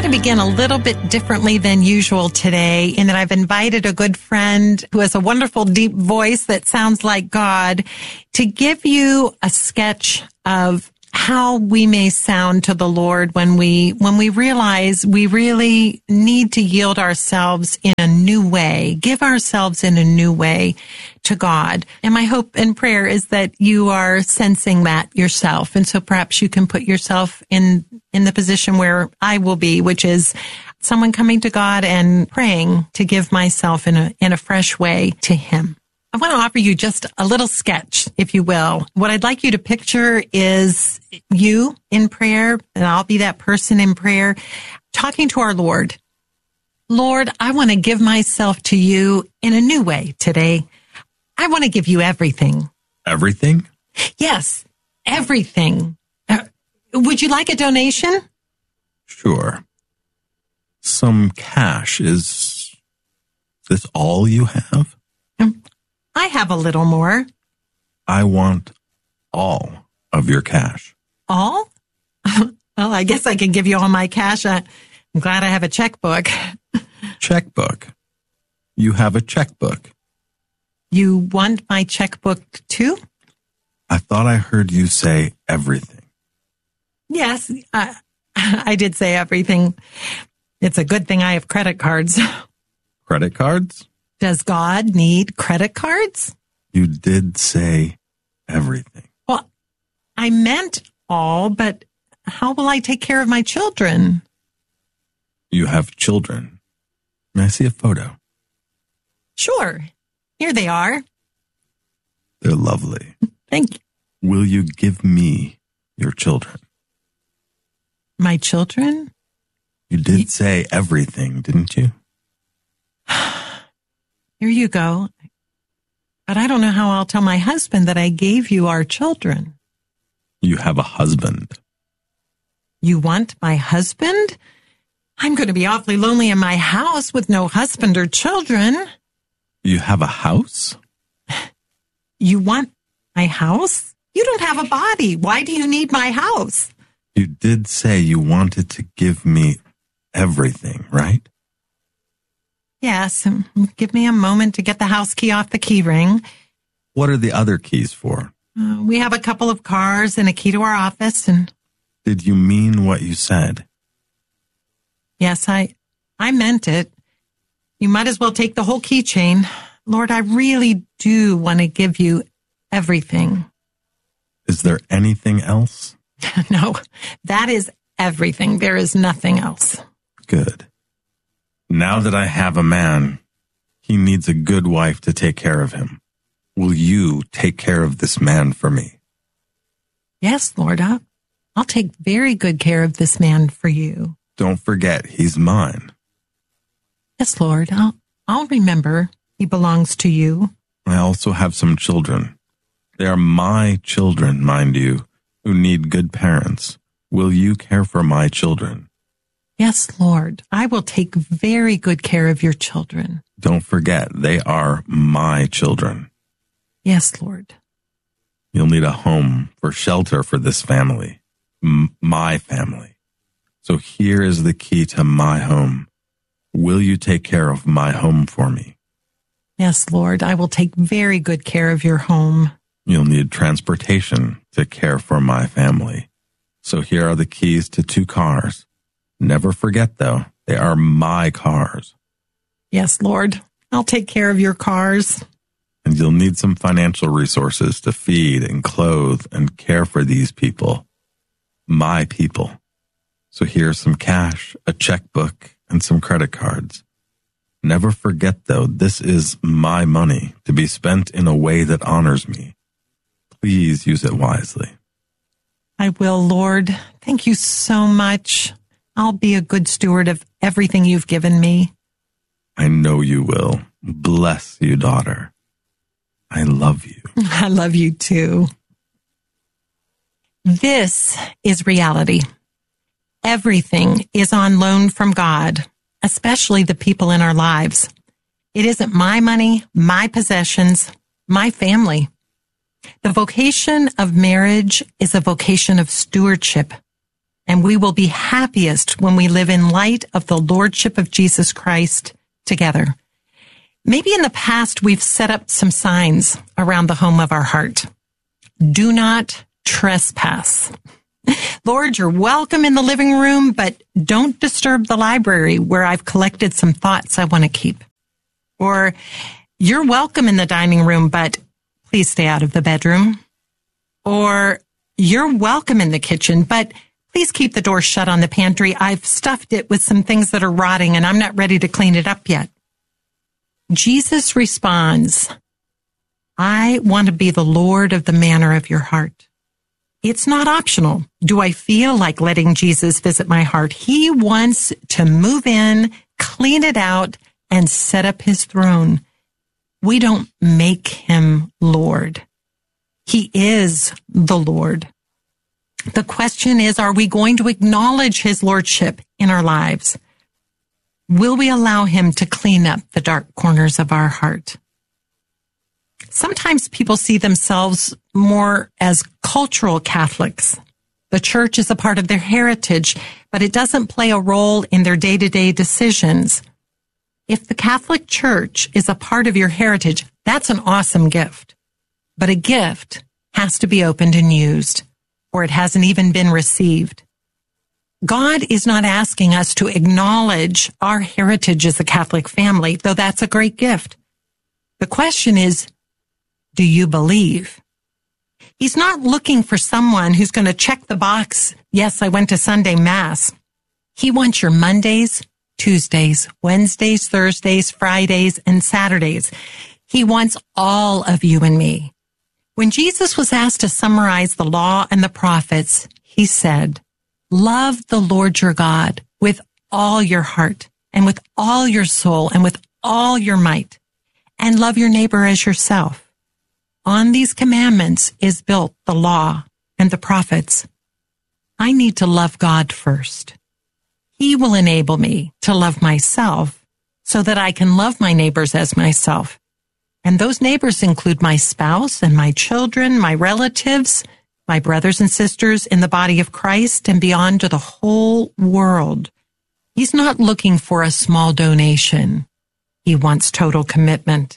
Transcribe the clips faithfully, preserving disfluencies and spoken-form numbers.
to begin a little bit differently than usual today in that I've invited a good friend who has a wonderful deep voice that sounds like God to give you a sketch of how we may sound to the Lord when we when we realize we really need to yield ourselves in a new way, give ourselves in a new way to God. And my hope and prayer is that you are sensing that yourself. And so perhaps you can put yourself in in the position where I will be, which is someone coming to God and praying to give myself in a in a fresh way to Him. I want to offer you just a little sketch, if you will. What I'd like you to picture is you in prayer, and I'll be that person in prayer, talking to our Lord. Lord, I want to give myself to you in a new way today. I want to give you everything. Everything? Yes, everything. Uh, would you like a donation? Sure. Some cash. Is this all you have? Um, I have a little more. I want all of your cash. All? Well, I guess I can give you all my cash. I, I'm glad I have a checkbook. Checkbook? You have a checkbook. You want my checkbook too? I thought I heard you say everything. Yes, I, I did say everything. It's a good thing I have credit cards. Credit cards? Does God need credit cards? You did say everything. Well, I meant all, but how will I take care of my children? You have children. May I see a photo? Sure. Here they are. They're lovely. Thank you. Will you give me your children? My children? You did say everything, didn't you? Here you go. But I don't know how I'll tell my husband that I gave you our children. You have a husband. You want my husband? I'm going to be awfully lonely in my house with no husband or children. You have a house? You want my house? You don't have a body. Why do you need my house? You did say you wanted to give me everything, right? Yes. Give me a moment to get the house key off the key ring. What are the other keys for? Uh, we have a couple of cars and a key to our office. And did you mean what you said? Yes, I, I meant it. You might as well take the whole keychain. Lord, I really do want to give you everything. Is there anything else? No, that is everything. There is nothing else. Good. Now that I have a man, he needs a good wife to take care of him. Will you take care of this man for me? Yes, Lord, I'll, I'll take very good care of this man for you. Don't forget, he's mine. Yes, Lord, I'll, I'll remember he belongs to you. I also have some children. They are my children, mind you, who need good parents. Will you care for my children? Yes, Lord, I will take very good care of your children. Don't forget, they are my children. Yes, Lord. You'll need a home for shelter for this family, M- my family. So here is the key to my home. Will you take care of my home for me? Yes, Lord, I will take very good care of your home. You'll need transportation to care for my family. So here are the keys to two cars. Never forget, though, they are my cars. Yes, Lord, I'll take care of your cars. And you'll need some financial resources to feed and clothe and care for these people. My people. So here's some cash, a checkbook, and some credit cards. Never forget, though, this is my money to be spent in a way that honors me. Please use it wisely. I will, Lord. Thank you so much. I'll be a good steward of everything you've given me. I know you will. Bless you, daughter. I love you. I love you too. This is reality. Everything is on loan from God, especially the people in our lives. It isn't my money, my possessions, my family. The vocation of marriage is a vocation of stewardship. And we will be happiest when we live in light of the Lordship of Jesus Christ together. Maybe in the past, we've set up some signs around the home of our heart. Do not trespass. Lord, you're welcome in the living room, but don't disturb the library where I've collected some thoughts I want to keep. Or you're welcome in the dining room, but please stay out of the bedroom. Or you're welcome in the kitchen, but please keep the door shut on the pantry. I've stuffed it with some things that are rotting and I'm not ready to clean it up yet. Jesus responds, I want to be the Lord of the manner of your heart. It's not optional. Do I feel like letting Jesus visit my heart? He wants to move in, clean it out, and set up his throne. We don't make him Lord. He is the Lord. The question is, are we going to acknowledge his lordship in our lives? Will we allow him to clean up the dark corners of our heart? Sometimes people see themselves more as cultural Catholics. The church is a part of their heritage, but it doesn't play a role in their day-to-day decisions. If the Catholic Church is a part of your heritage, that's an awesome gift. But a gift has to be opened and used, or it hasn't even been received. God is not asking us to acknowledge our heritage as a Catholic family, though that's a great gift. The question is, do you believe? He's not looking for someone who's going to check the box, yes, I went to Sunday Mass. He wants your Mondays, Tuesdays, Wednesdays, Thursdays, Fridays, and Saturdays. He wants all of you and me. When Jesus was asked to summarize the law and the prophets, he said, love the Lord your God with all your heart and with all your soul and with all your might, and love your neighbor as yourself. On these commandments is built the law and the prophets. I need to love God first. He will enable me to love myself so that I can love my neighbors as myself. And those neighbors include my spouse and my children, my relatives, my brothers and sisters in the body of Christ, and beyond to the whole world. He's not looking for a small donation. He wants total commitment.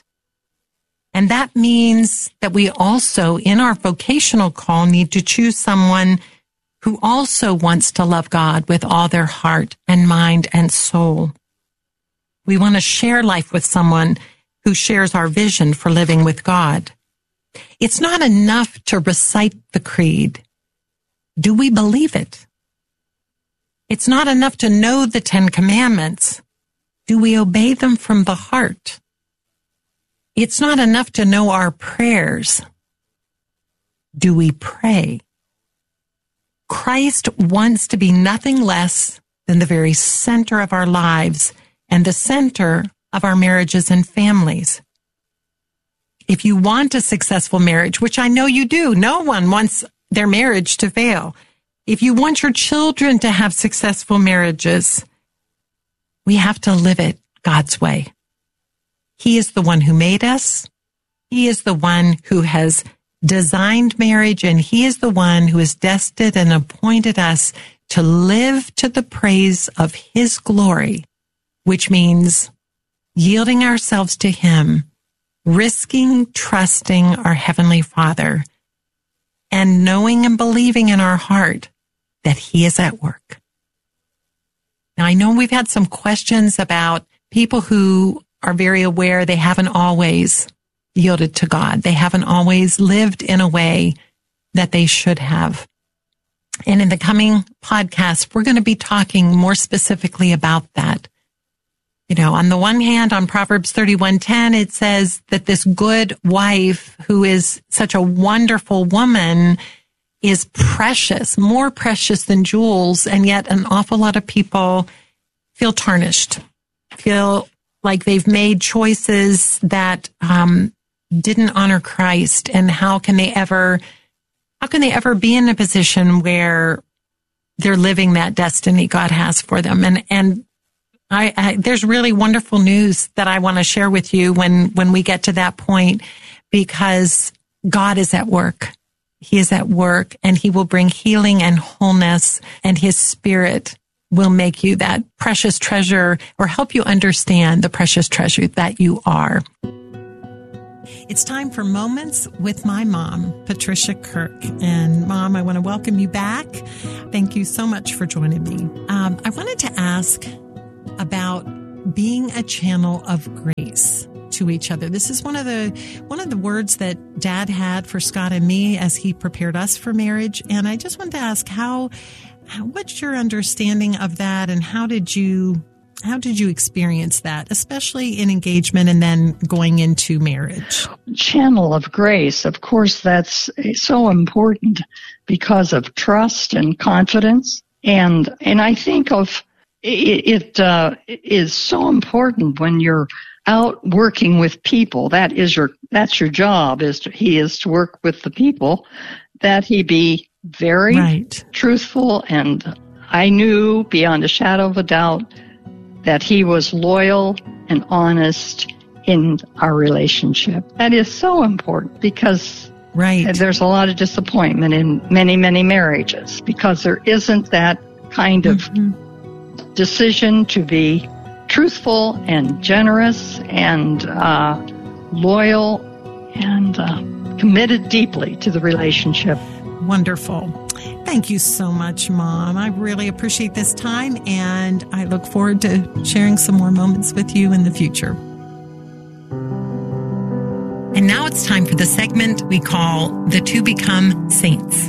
And that means that we also, in our vocational call, need to choose someone who also wants to love God with all their heart and mind and soul. We want to share life with someone who shares our vision for living with God. It's not enough to recite the creed. Do we believe it? It's not enough to know the Ten Commandments. Do we obey them from the heart? It's not enough to know our prayers. Do we pray? Christ wants to be nothing less than the very center of our lives and the center of our marriages and families. If you want a successful marriage, which I know you do, no one wants their marriage to fail. If you want your children to have successful marriages, we have to live it God's way. He is the one who made us. He is the one who has designed marriage, and he is the one who has destined and appointed us to live to the praise of his glory, which means yielding ourselves to him, risking trusting our Heavenly Father, and knowing and believing in our heart that he is at work. Now, I know we've had some questions about people who are very aware they haven't always yielded to God. They haven't always lived in a way that they should have. And in the coming podcast, we're going to be talking more specifically about that. You know, on the one hand, on Proverbs thirty-one ten, it says that this good wife who is such a wonderful woman is precious, more precious than jewels. And yet an awful lot of people feel tarnished, feel like they've made choices that um, didn't honor Christ. And how can they ever, how can they ever be in a position where they're living that destiny God has for them? And, and I, I there's really wonderful news that I want to share with you when, when we get to that point, because God is at work. he is at work, and he will bring healing and wholeness, and his Spirit will make you that precious treasure, or help you understand the precious treasure that you are. It's time for Moments with my mom, Patricia Kirk. And Mom, I want to welcome you back. Thank you so much for joining me. Um, I wanted to ask about being a channel of grace to each other. This is one of the one of the words that Dad had for Scott and me as he prepared us for marriage. And I just wanted to ask how, how what's your understanding of that, and how did you how did you experience that, especially in engagement and then going into marriage? Channel of grace, of course, that's so important because of trust and confidence. And and I think of it, it uh, is so important when you're out working with people. That is your that's your job. Is to, he is to work with the people, that he be very right. truthful. And I knew beyond a shadow of a doubt that he was loyal and honest in our relationship. That is so important because right. there's a lot of disappointment in many, many marriages because there isn't that kind of mm-hmm. decision to be truthful and generous and uh, loyal and uh, committed deeply to the relationship. Wonderful. Thank you so much, Mom. I really appreciate this time, and I look forward to sharing some more moments with you in the future. And now it's time for the segment we call The Two Become Saints.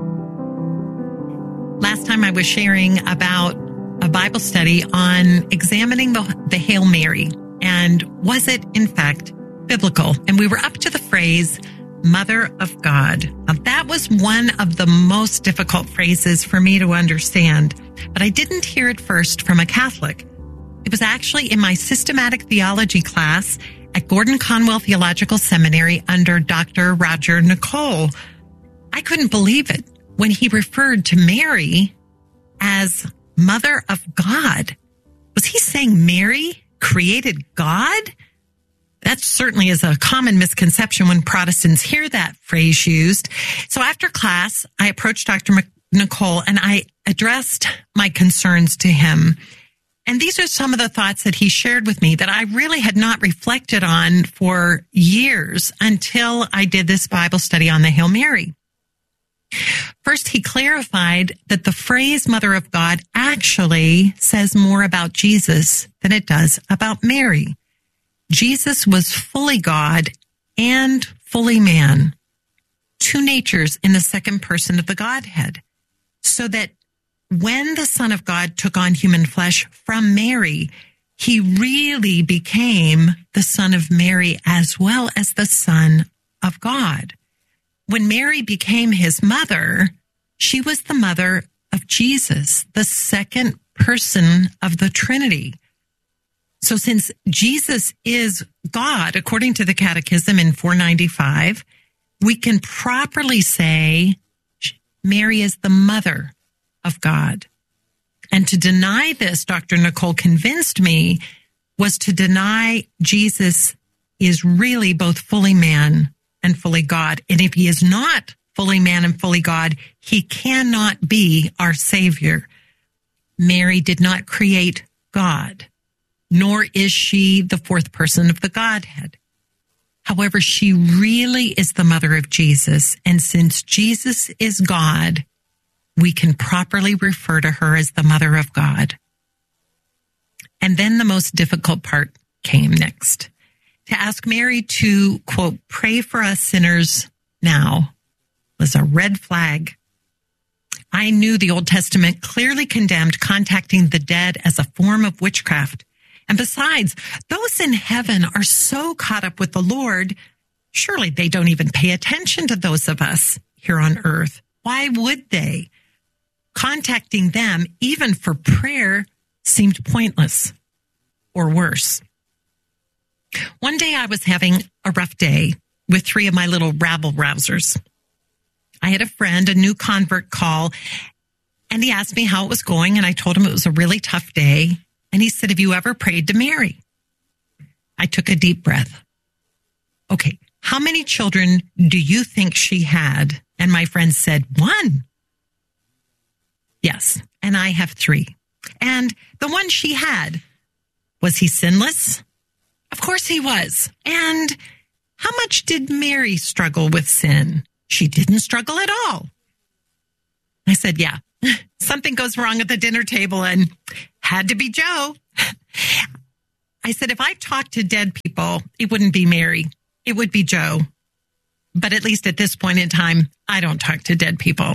Last time I was sharing about a Bible study on examining the, the Hail Mary, and was it in fact biblical? And we were up to the phrase, Mother of God. Now, that was one of the most difficult phrases for me to understand, but I didn't hear it first from a Catholic. It was actually in my systematic theology class at Gordon Conwell Theological Seminary under Doctor Roger Nicole. I couldn't believe it when he referred to Mary as Mother of God. Was he saying Mary created God? That certainly is a common misconception when Protestants hear that phrase used. So after class, I approached Doctor Nicole and I addressed my concerns to him. And these are some of the thoughts that he shared with me that I really had not reflected on for years until I did this Bible study on the Hail Mary. First, he clarified that the phrase Mother of God actually says more about Jesus than it does about Mary. Jesus was fully God and fully man, two natures in the second person of the Godhead, so that when the Son of God took on human flesh from Mary, he really became the Son of Mary as well as the Son of God. When Mary became his mother, she was the mother of Jesus, the second person of the Trinity. So since Jesus is God, according to the Catechism in four ninety-five, we can properly say Mary is the mother of God. And to deny this, Doctor Nicole convinced me, was to deny Jesus is really both fully man and fully God. And if he is not fully man and fully God, he cannot be our Savior. Mary did not create God, nor is she the fourth person of the Godhead. However, she really is the mother of Jesus. And since Jesus is God, we can properly refer to her as the mother of God. And then the most difficult part came next. To ask Mary to, quote, pray for us sinners now was a red flag. I knew the Old Testament clearly condemned contacting the dead as a form of witchcraft. And besides, those in heaven are so caught up with the Lord, surely they don't even pay attention to those of us here on earth. Why would they? Contacting them, even for prayer, seemed pointless, or worse. One day I was having a rough day with three of my little rabble-rousers. I had a friend, a new convert, call, and he asked me how it was going, and I told him it was a really tough day. And he said, have you ever prayed to Mary? I took a deep breath. Okay, how many children do you think she had And my friend said, one. Yes, and I have three. And the one she had, was he sinless? Of course he was. And how much did Mary struggle with sin? She didn't struggle at all. I said, yeah, something goes wrong at the dinner table and had to be Joe. I said, if I talked to dead people, it wouldn't be Mary. It would be Joe. But at least at this point in time, I don't talk to dead people.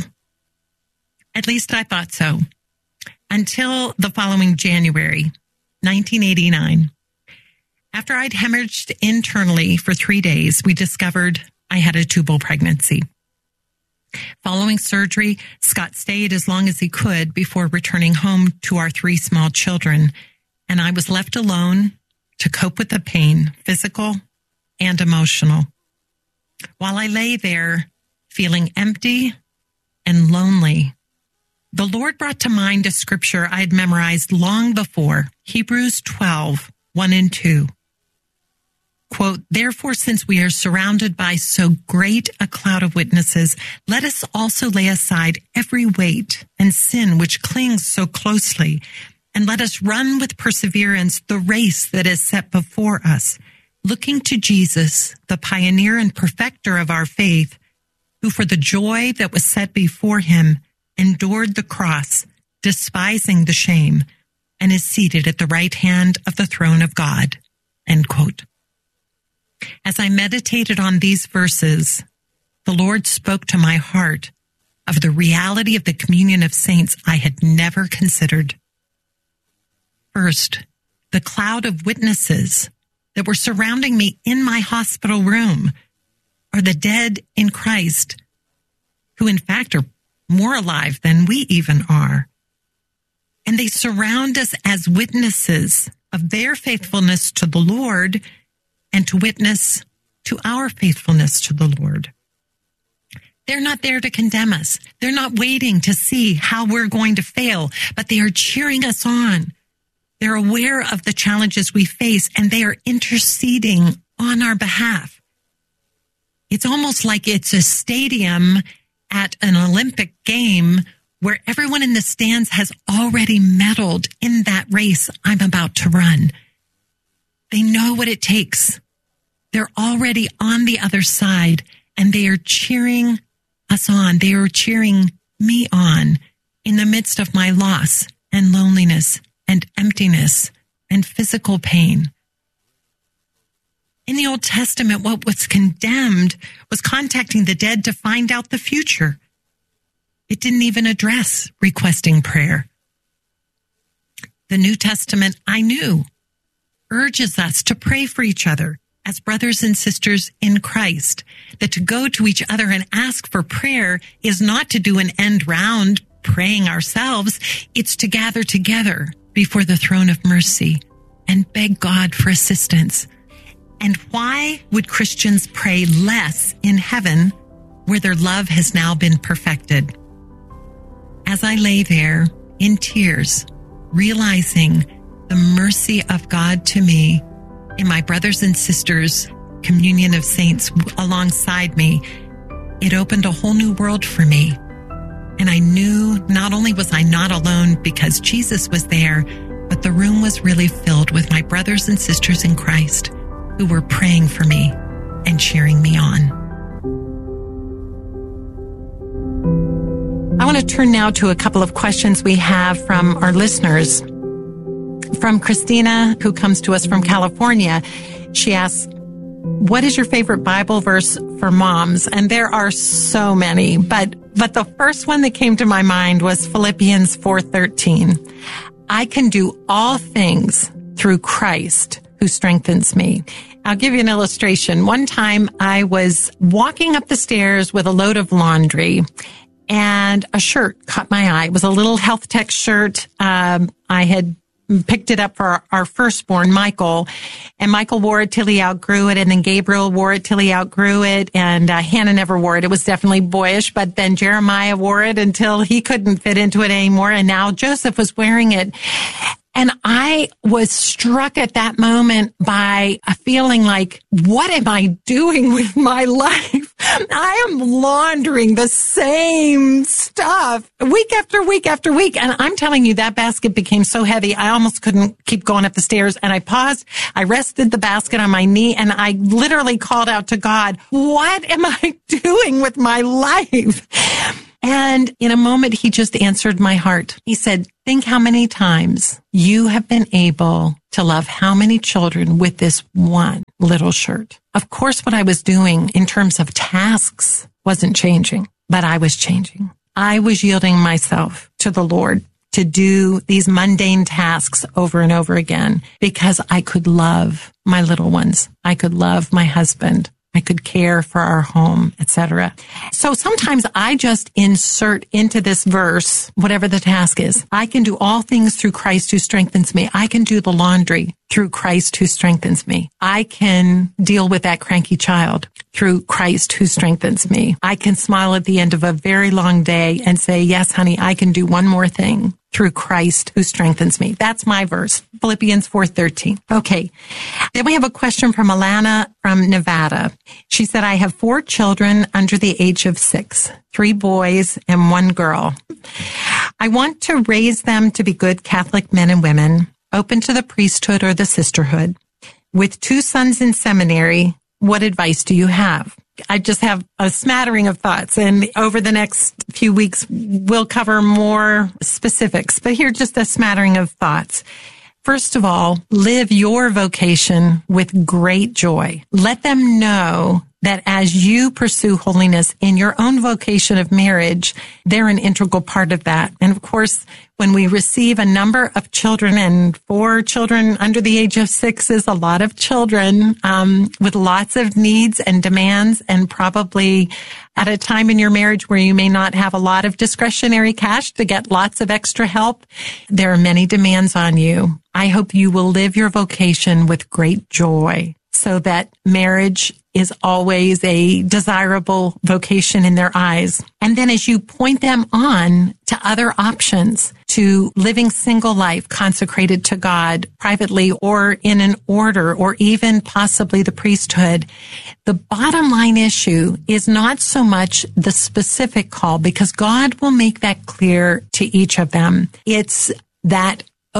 At least I thought so. Until the following January, nineteen eighty-nine. After I'd hemorrhaged internally for three days, we discovered I had a tubal pregnancy. Following surgery, Scott stayed as long as he could before returning home to our three small children, and I was left alone to cope with the pain, physical and emotional. While I lay there feeling empty and lonely, the Lord brought to mind a scripture I had memorized long before, Hebrews twelve, one and two. Quote, therefore, since we are surrounded by so great a cloud of witnesses, let us also lay aside every weight and sin which clings so closely, and let us run with perseverance the race that is set before us, looking to Jesus, the pioneer and perfecter of our faith, who for the joy that was set before him endured the cross, despising the shame, and is seated at the right hand of the throne of God. End quote. As I meditated on these verses, the Lord spoke to my heart of the reality of the communion of saints I had never considered. First, the cloud of witnesses that were surrounding me in my hospital room are the dead in Christ, who in fact are more alive than we even are. And they surround us as witnesses of their faithfulness to the Lord and to witness to our faithfulness to the Lord. They're not there to condemn us. They're not waiting to see how we're going to fail, but they are cheering us on. They're aware of the challenges we face, and they are interceding on our behalf. It's almost like it's a stadium at an Olympic game where everyone in the stands has already medaled in that race I'm about to run. They know what it takes. They're already on the other side, and they are cheering us on. They are cheering me on in the midst of my loss and loneliness and emptiness and physical pain. In the Old Testament, what was condemned was contacting the dead to find out the future. It didn't even address requesting prayer. The New Testament, I knew, urges us to pray for each other as brothers and sisters in Christ, that to go to each other and ask for prayer is not to do an end round praying ourselves. It's to gather together before the throne of mercy and beg God for assistance. And why would Christians pray less in heaven where their love has now been perfected? As I lay there in tears, realizing the mercy of God to me and my brothers and sisters, communion of saints alongside me, it opened a whole new world for me. And I knew not only was I not alone because Jesus was there, but the room was really filled with my brothers and sisters in Christ who were praying for me and cheering me on. I want to turn now to a couple of questions we have from our listeners. From Christina, who comes to us from California, she asks, what is your favorite Bible verse for moms? And there are so many, but but the first one that came to my mind was Philippians four thirteen. I can do all things through Christ who strengthens me. I'll give you an illustration. One time I was walking up the stairs with a load of laundry, and a shirt caught my eye. It was a little Health Tech shirt. Um, I had picked it up for our, our firstborn, Michael, and Michael wore it till he outgrew it, and then Gabriel wore it till he outgrew it, and uh, Hannah never wore it. It was definitely boyish, but then Jeremiah wore it until he couldn't fit into it anymore, and now Joseph was wearing it. And I was struck at that moment by a feeling like, what am I doing with my life? I am laundering the same stuff week after week after week. And I'm telling you, that basket became so heavy, I almost couldn't keep going up the stairs. And I paused, I rested the basket on my knee, and I literally called out to God, what am I doing with my life? And in a moment, he just answered my heart. He said, think how many times you have been able to love how many children with this one little shirt. Of course, what I was doing in terms of tasks wasn't changing, but I was changing. I was yielding myself to the Lord to do these mundane tasks over and over again because I could love my little ones. I could love my husband. I could care for our home, et cetera. So sometimes I just insert into this verse, whatever the task is. I can do all things through Christ who strengthens me. I can do the laundry through Christ who strengthens me. I can deal with that cranky child through Christ who strengthens me. I can smile at the end of a very long day and say, yes, honey, I can do one more thing through Christ who strengthens me. That's my verse, Philippians four thirteen. Okay. Then we have a question from Alana from Nevada. She said, I have four children under the age of six, three boys and one girl. I want to raise them to be good Catholic men and women, open to the priesthood or the sisterhood. With two sons in seminary, what advice do you have? I just have a smattering of thoughts, and over the next few weeks, we'll cover more specifics, but here just a smattering of thoughts. First of all, live your vocation with great joy. Let them know that as you pursue holiness in your own vocation of marriage, they're an integral part of that. And of course, when we receive a number of children, and four children under the age of six is a lot of children, um, with lots of needs and demands, and probably at a time in your marriage where you may not have a lot of discretionary cash to get lots of extra help, there are many demands on you. I hope you will live your vocation with great joy so that marriage is always a desirable vocation in their eyes. And then as you point them on to other options, to living single life consecrated to God privately or in an order or even possibly the priesthood, the bottom line issue is not so much the specific call, because God will make that clear to each of them. It's that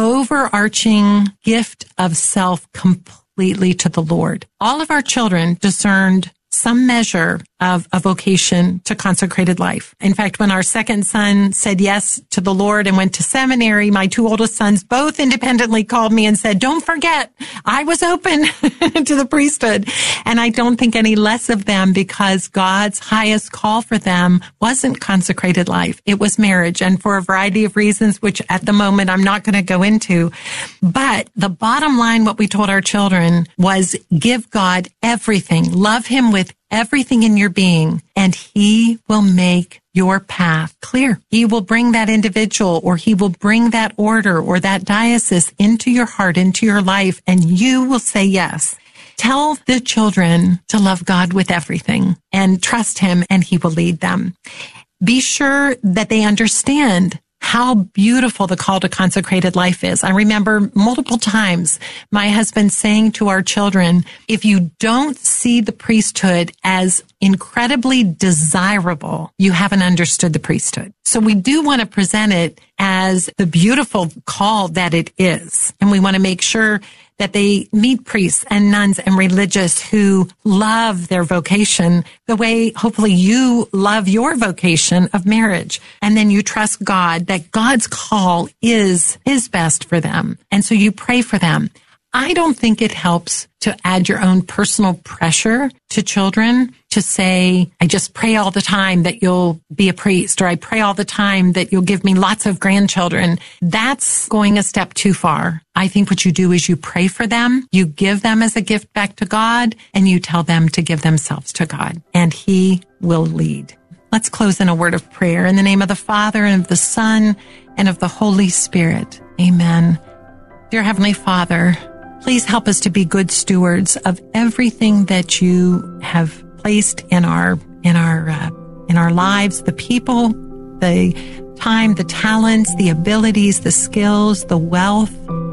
overarching gift of self completely to the Lord. All of our children discerned some measure of a vocation to consecrated life. In fact, when our second son said yes to the Lord and went to seminary, my two oldest sons both independently called me and said, don't forget, I was open to the priesthood. And I don't think any less of them, because God's highest call for them wasn't consecrated life. It was marriage, and for a variety of reasons, which at the moment I'm not going to go into. But the bottom line, what we told our children was give God everything. Love him with everything in your being, and he will make your path clear. He will bring that individual, or he will bring that order or that diocese into your heart, into your life, and you will say yes. Tell the children to love God with everything and trust him, and he will lead them. Be sure that they understand how beautiful the call to consecrated life is. I remember multiple times my husband saying to our children, if you don't see the priesthood as incredibly desirable, you haven't understood the priesthood. So we do want to present it as the beautiful call that it is. And we want to make sure that they meet priests and nuns and religious who love their vocation the way hopefully you love your vocation of marriage. And then you trust God that God's call is his best for them. And so you pray for them. I don't think it helps to add your own personal pressure to children to say, I just pray all the time that you'll be a priest, or I pray all the time that you'll give me lots of grandchildren. That's going a step too far. I think what you do is you pray for them, you give them as a gift back to God, and you tell them to give themselves to God, and he will lead. Let's close in a word of prayer. In the name of the Father, and of the Son, and of the Holy Spirit. Amen. Dear Heavenly Father, please help us to be good stewards of everything that you have placed in our in our uh, in our lives, the people, the time, the talents, the abilities, the skills, the wealth.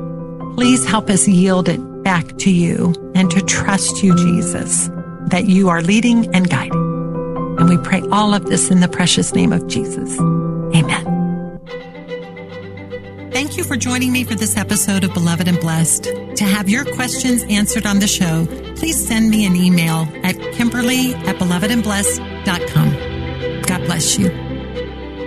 Please help us yield it back to you and to trust you, Jesus, that you are leading and guiding. And we pray all of this in the precious name of Jesus. Amen. Thank you for joining me for this episode of Beloved and Blessed. To have your questions answered on the show, please send me an email at Kimberly at beloved and blessed dot com. God bless you.